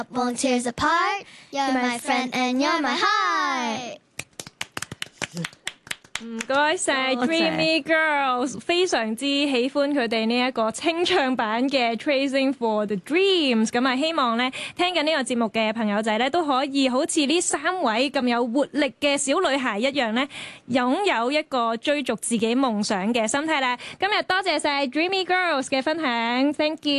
Won't tears apart. You're my friend and you're my heart. 唔該晒 Dreamy Girls， 非常之喜歡佢哋呢一個清唱版嘅 Tracing for the Dreams。咁啊，希望咧聽緊呢個節目嘅朋友仔咧都可以好似呢3位咁有活力嘅小女孩一樣咧，擁有一個追逐自己夢想嘅心態啦。今日多謝晒 Dreamy Girls 嘅分享 ，Thank you。